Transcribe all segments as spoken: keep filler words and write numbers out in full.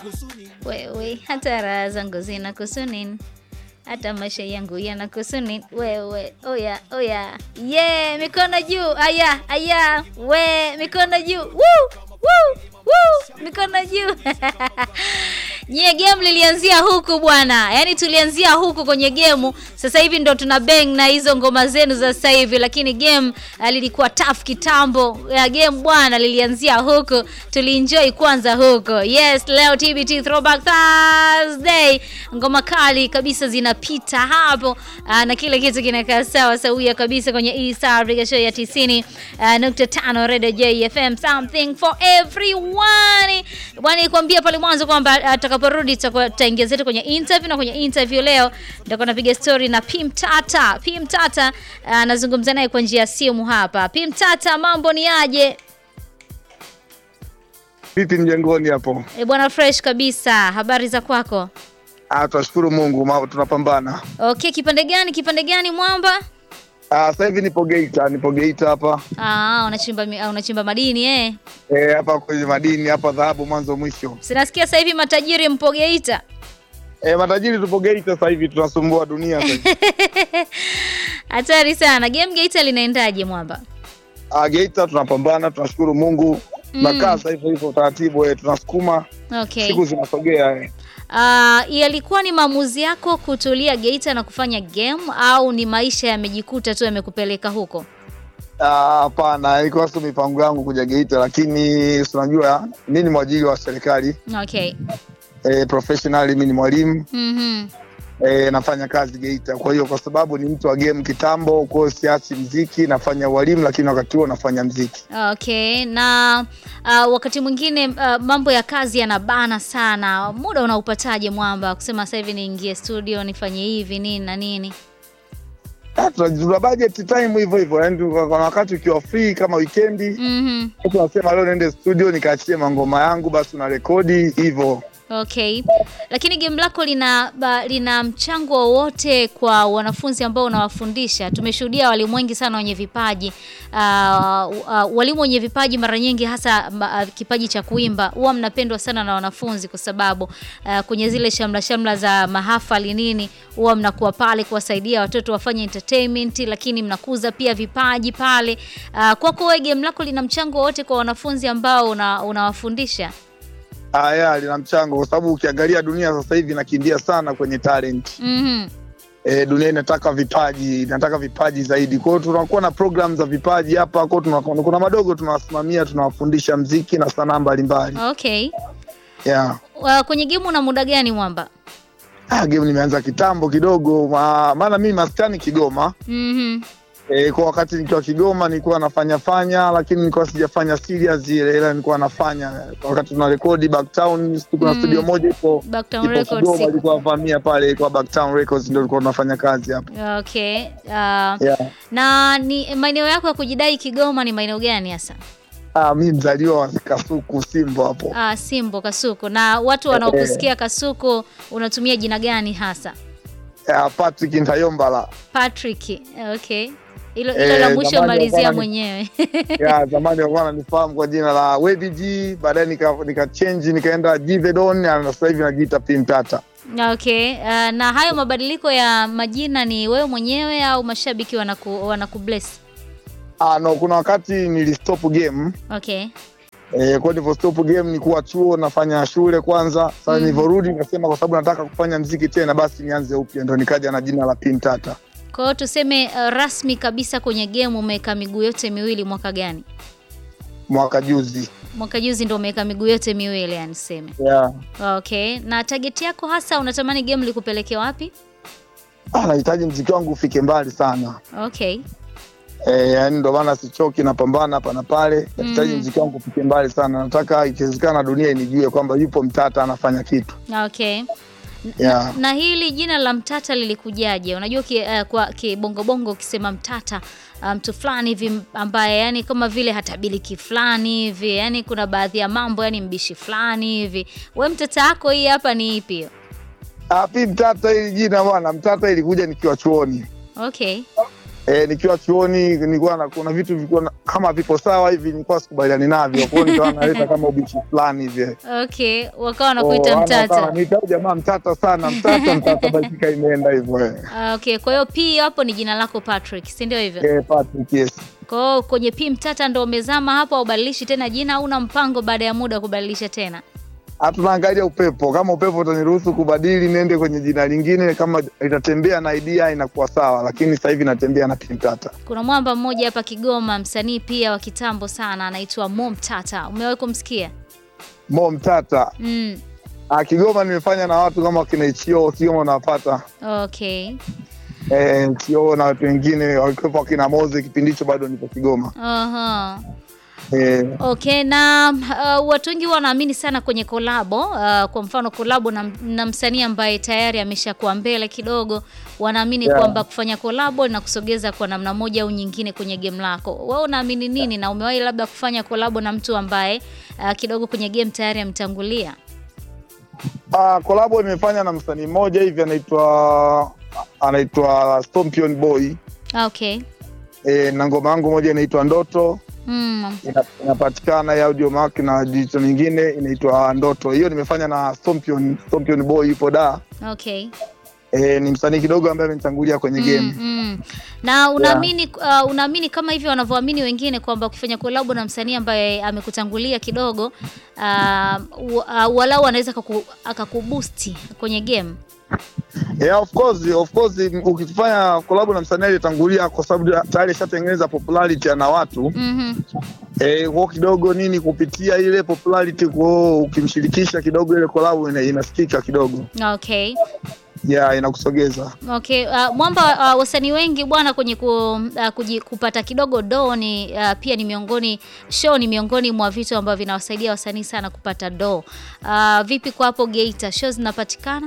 Wewe hata raha zangu zinakuhusu nini? Hata maisha yangu yanakuhusu nini? Wewe oya oya. Yeah, mikono juu. Aya aya. We mikono juu. Woo! Woo! Woo! Mikono juu. Nye game lilianzia huku bwana. Yaani tulianzia huku kwenye game. Sasa hivi ndo tuna bang na hizo ngoma zenu za sasa hivi, lakini game uh, lilikuwa tough kitambo. Ya game bwana lilianzia huku. Tulienjoy kwanza huko. Yes, leo T B T Throwback Thursday. Ngoma kali kabisa zinapita hapo. Uh, na kila kitu kinakaa sawa sawia kabisa kwenye East Africa Show ya tisini nukta tano Radio J F M, something for everyone. Bwana nikwambia pale mwanzo kwamba atakaporudi tutaingia zetu kwenye interview, na kwenye interview leo nitakuwa napiga story na P Mtata. P Mtata anazungumza naye kwa njia ya simu hapa. P Mtata, mambo ni aje? Vipi mjengoni hapo? Eh bwana, fresh kabisa. Habari za kwako? Ah, tunashukuru Mungu, tunapambana. Okay, kipande gani? Kipande gani mwamba? Ah, sasa hivi nipo Geita, nipo Geita hapa. Ah, unachimba unachimba madini eh? Eh, hapa kwenye madini hapa, dhahabu mwanzo mwisho. Sinasikia sasa hivi matajiri mpo Geita. Eh, matajiri tupo Geita sasa hivi, tunasumbua dunia sasa. Hatari sana. Game Geita linaendaje mwamba? Ah, Geita tunapambana, tunashukuru Mungu. Mm. Nakaa sasa hivi hivyo taratibu, eh, tunasukuma. Okay. Siku zinasogea eh. Ah, uh, yalikuwa ni maamuzi yako kutulia Geita na kufanya game, au ni maisha yamejikuta tu yamekupeleka huko? Ah, hapana, ilikuwa sio mipango yangu kuja Geita, lakini unajua mimi ni mwajiri wa serikali. Okay. Eh, professionally mimi ni mwalimu. Mhm. Eh, nafanya kazi Geita. Kwa hiyo kwa sababu ni mtu wa game kitambo, kwa hiyo siachi muziki, nafanya walimu, lakini wakati huo nafanya muziki. Okay. Na uh, wakati mwingine uh, mambo ya kazi yanabana sana. Muda unaupataje mwamba kusema sasa hivi niingie studio nifanye hivi nini na nini? Ah, tunajua budget time hivyo hivyo. Yaani kwa wakati ukiwa free kama weekend, Mhm. tunasema leo niende studio nikaachie mangoma yangu, basi una rekodi hivyo. Okay. Lakini game lako lina ba, lina mchango wowote kwa wanafunzi ambao unawafundisha? Tumeshuhudia walimu wengi sana wenye vipaji. Uh, uh, walimu wenye vipaji mara nyingi hasa uh, kipaji cha kuimba huwa mnapendwa sana na wanafunzi kwa sababu uh, kwenye zile shamla shamla za mahafali nini huwa mnakuwa pale kuwasaidia watoto wafanye entertainment, lakini mnakuza pia vipaji pale. Uh, kwako wewe game lako lina mchango wowote kwa wanafunzi ambao una, unawafundisha? Ah, ya lina mchango kwa sababu ukiangalia dunia sasa hivi inakimbia sana kwenye talent. Mhm. Eh, dunia inataka vipaji, inataka vipaji zaidi. Kwa hiyo tunakuwa na programs za vipaji hapa, kwa hiyo tunakuwa kuna madogo tunawasimamia, tunawafundisha muziki na sanaa mbalimbali. Okay. Yeah. Uh, kwenye game una muda gani mwamba? Ah, game nimeanza kitambo kidogo, ma, maana mimi maskani Kigoma. Mhm. Eh, kwa wakati nikiwa Kigoma nilikuwa nafanya fanya, lakini nilikuwa sijafanya serious ile, ila nilikuwa nafanya wakati tuna record Backtown, kuna mm. studio moja ipo Backtown Records, ilikuwa vamia pale kwa Backtown Records, ndio tulikuwa tunafanya kazi hapo. Okay. Uh, yeah. Na ni maeneo yako ya kujidai Kigoma ni maeneo gani hasa? Ah, mimi mzaliwa wa Kasuku, Simbo hapo. Ah, Simbo, Kasuku. Na watu wanaokusikia Kasuku unatumia jina gani hasa? Yeah, Patrick Ntayombala. Patrick. Okay. Ilo ilo la mwisho malizia mwenyewe. Yeah, zamani walikuwa wananifahamu kwa jina la Wedi G, baadaye nika nika change nikaenda Jivedon, na sasa hivi najiita P Mtata. Okay. Uh, na hayo mabadiliko ya majina ni wewe mwenyewe au mashabiki wanaku wanakubless? Ah, no, kuna wakati nilistop game. Okay. Eh, kwa hivyo stop game nilikuwa chuo nafanya shule kwanza. Sasa mm. nilivorudi nikasema kwa sababu nataka kufanya muziki tena basi nianze upya, ndio nikaja na jina la P Mtata. Kwa hiyo tuseme uh, rasmi kabisa kwenye game umeweka miguu yote miwili mwaka gani? Mwaka juzi. Mwaka juzi ndio umeweka miguu yote miwili yani sema. Yeah. Okay. Na target yako hasa unatamani game likupeleke wapi? Ah, nahitaji muziki wangu ufike mbali sana. Okay. Eh, yani ndio maana sichoki, napambana hapa na pale. Nahitaji mm. muziki wangu ufike mbali sana. Nataka ikiwezekana dunia inijue kwamba yupo Mtata anafanya kitu. Okay. Yeah. Na, na hili jina la Mtata lilikujaje? Unajua ki, uh, kwa kibongo bongo ukisema Mtata mtu um, fulani hivi ambaye yani kama vile hatabiliki fulani hivi, yani kuna baadhi ya mambo yani mbishi fulani hivi. Wewe Mtata yako hii hapa ni ipi? Ah, P Mtata hili jina bwana, Mtata ilikuja nikiwa chuoni. Okay. Eh, nikiwa chuoni nilikuwa na kuna vitu vilikuwa kama vipo sawa hivi nilikuwa sikubaliani navyo. Kwa hiyo nikawa naleta kama ubishi fulani hivi. Okay, wakawa wanakuita Oh, mtata. Wanaita jamaa mtata sana, mtata mtata basi imeenda hivyo. Eh, Okay, kwa hiyo P hapo ni jina lako Patrick, si ndio hivyo? Eh, Patrick, yes. Kwa hiyo kwenye P mtata ndo umezama hapo, au badilishi tena jina au una mpango baada ya muda kubadilisha tena? Hatunaangalia upepo. Kama upepo utaniruhusu kubadili niende kwenye jina lingine, kama itatembea na idea inakuwa sawa, lakini sasa hivi natembea na P mtata. Kuna mwamba mmoja hapa Kigoma, msanii pia wa kitambo sana, anaitwa Mo Mtata. Umewahi kumsikia? Mo Mtata. Mm. Ah, Kigoma nimefanya na watu kama kina Ichio, Kigoma unawapata. Okay. Eh, Ichio na watu wengine walikuwa kina Moze kipindi hicho bado nipo Kigoma. Aha. Eh, Okay, na uh, watu wengi wanaamini sana kwenye kolabo. Uh, kwa mfano kolabo na, na msanii ambaye tayari ameshakuwa mbele kidogo, wanaamini Yeah. kwamba kufanya kolabo na kusogeza kwa namna moja au nyingine kwenye game lako. Wewe unaamini nini, na umewahi labda kufanya kolabo na mtu ambaye uh, kidogo kwenye game tayari amtangulia? ah, collabo nimefanya na msanii mmoja hivi anaitwa anaitwa Stompion Boy. Okay. Eh, na ngoma yangu moja inaitwa Ndoto. Mm. Ina- inapatikana ya Audio Mac na digital nyingine inaitwa Ndoto. Hiyo nimefanya na Stompion, Stompion Boy yupo da. Okay. Eh, ni msanii kidogo ambaye amenitangulia kwenye game. Mm, mm. Na unaamini uh, unaamini kama hivyo wanavyoamini wengine kwamba ukifanya collab na msanii ambaye amekutangulia kidogo uh, uh, walau anaweza akaku- akakuboost kwenye game? Yeah, of course, of course ukifanya collab na msanii aliyetangulia kwa sababu tayari shatengeneza popularity na watu. Mhm. Eh, kwa kidogo nini kupitia ile popularity kwa ukimshirikisha kidogo ile collab ina, inasikika kidogo. Okay. Yeah, inakusogeza. Okay, uh, mwamba uh, wasanii wengi bwana kwenye ku, uh, kuji, kupata kidogo do ni uh, pia ni miongoni show ni miongoni mwa vitu ambavyo vinawasaidia wasanii sana kupata do. Uh, vipi kwa hapo Geita, show zinapatikana?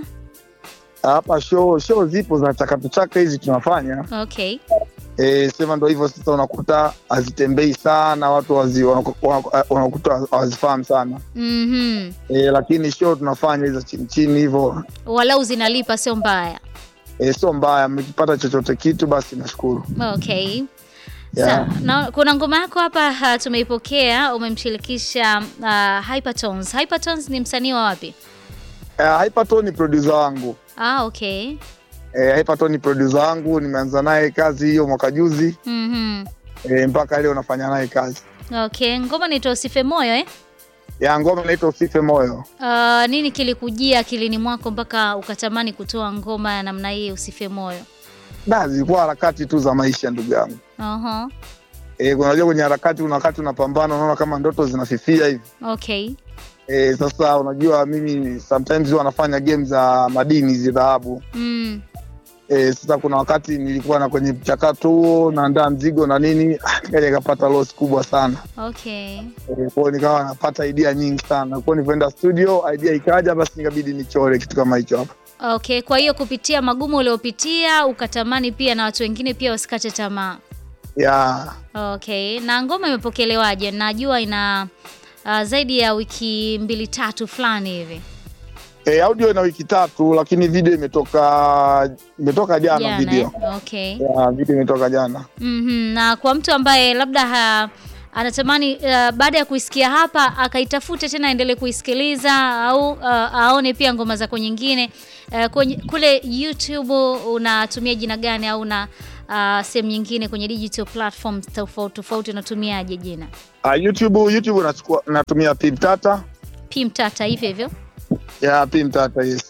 Hapa show show zipo za chakatuchaka hizi tunafanya. Okay. Eh, sema ndo hivyo sasa unakuta hazitembei sana watu wazi wanaku- wanakuta hawazifahamu sana. Mhm. Eh, lakini show tunafanya hizo chini chini hivyo. Walau zinalipa, sio mbaya. Eh, sio mbaya mkipata chochote kitu basi nashukuru. Okay. Yeah. Sa, na, kuna ngoma yako hapa uh, tumeipokea, umemshirikisha uh, Hypertones. Hypertones ni msanii wa wapi? Eh, Hypertone ni producer wangu. Ah, okay. Eh, Hypertone ni producer wangu, nimeanza naye kazi hiyo mwaka juzi. Mhm. Eh, mpaka leo nafanya naye kazi. Okay, ngoma ni Usife Moyo eh? Ya ngoma inaitwa Usife Moyo. Uh, nini kilikujia akilini mwako mpaka ukatamani kutoa ngoma ya namna hii Usife Moyo? Na zilikuwa harakati tu za maisha ndugu yangu. Aha. Eh, unajua kwenye harakati una wakati unapambana unaona kama ndoto zinafifia hivi. Okay. Eh, sasa unajua mimi sometimes huwa nafanya game za madini hizi dhahabu. Mm. Eh, sasa kuna wakati nilikuwa na kwenye mchakato huo naandaa mzigo na nini, ah, nikaja nikapata loss kubwa sana. Okay. Eh, kwa hiyo nikawa napata idea nyingi sana. Kwa hiyo nilipoenda studio idea ikaja basi nikabidi nichore kitu kama hicho hapa. Okay, kwa hiyo kupitia magumu uliopitia ukatamani pia na watu wengine pia wasikate tamaa. Yeah. Okay, na ngoma imepokelewaje? Najua ina uh, zaidi ya wiki mbili tatu fulani hivi. Eh, audio ina wiki tatu lakini video imetoka imetoka jana, Jana, video. eh? Okay. Yeah, video imetoka jana. Mhm. Na kwa mtu ambaye labda ha, anatamani uh, baada ya kuisikia hapa akaitafute tena aendelee kuisikiliza au uh, aone pia ngoma zako nyingine uh, kwenye, kule YouTube unatumia jina gani, au na uh, sehemu nyingine kwenye digital platforms tofauti tofauti unatumiaje jina? Uh, YouTube YouTube nachukua natumia P Mtata. P Mtata hivyo hivyo. Ya P Mtata, yes.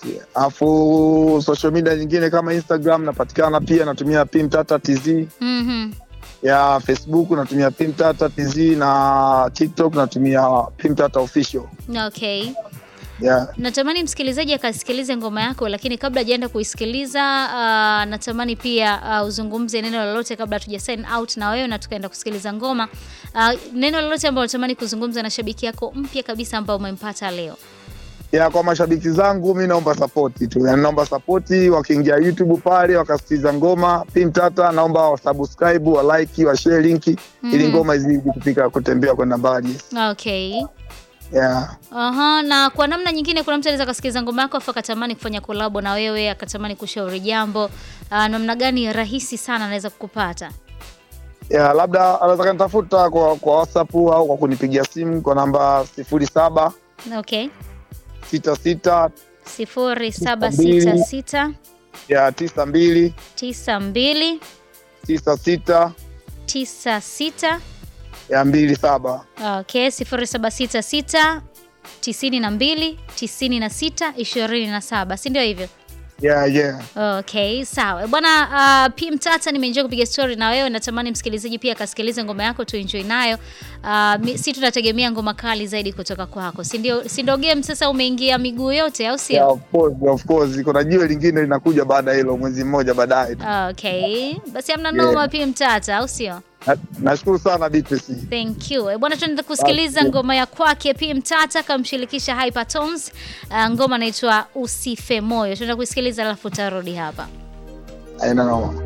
Alafu social media nyingine kama Instagram napatikana pia natumia P Mtata T Z. Mhm. Ya Facebook natumia P Mtata T Z na TikTok natumia P Mtata Official. Okay. Yeah. Natamani msikilizaji akasikilize ngoma yako, lakini kabla hajaenda kuisikiliza uh, natamani pia uh, uzungumze neno lolote kabla tuja sign out na wewe na tukaenda kusikiliza ngoma. Uh, neno lolote ambalo unatamani kuzungumza na shabiki yako mpya kabisa ambao umempata leo. Ya kwa mashabiki zangu mimi naomba support tu. Yaani naomba support wakiingia YouTube pale wakasikiliza ngoma P Mtata, naomba wa subscribe, wa like, wa share linki mm. ili ngoma izidi kufika kutembea kwenda mbali. Okay. Yeah. Aha, na kwa namna nyingine kuna mtu anaweza kusikiliza ngoma yako afa akatamani kufanya collab na wewe, akatamani kushauri jambo. Uh, namna gani rahisi sana anaweza kukupata? Yeah, labda anaweza kanitafuta kwa kwa WhatsApp au kwa kunipigia simu kwa namba sifuri saba Okay. sita sita sifuri saba sita sita ya tisa mbili tisa mbili tisa sita tisa sita ya mbili saba. Okay, sifuri saba sita sita tisini na mbili tisini na sita ishirini na saba, si ndio hivyo? Yeah, yeah. Okay, sawa. Bwana uh, P Mtata, nimeenjoy kupiga story na wewe. Natamani msikilizaji pia akasikilize ngoma yako tu enjoy nayo. Uh, si tunategemea ngoma kali zaidi kutoka kwako. Si ndio? Si ndio game sasa umeingia miguu yote au sio? Yeah, of course, of course. Kuna jiwe lingine linakuja baada ya hilo mwezi mmoja baadaye. Okay. Basi hamna noma, yeah. P Mtata au sio? Nashukuru sana D P C. Thank you. E bwana, tunaenda kusikiliza okay. ngoma ya kwake P Mtata kamshirikisha Hypertones. Uh, ngoma inaitwa Usife Moyo. Tunaenda kusikiliza alafu tarudi hapa. Haina noma.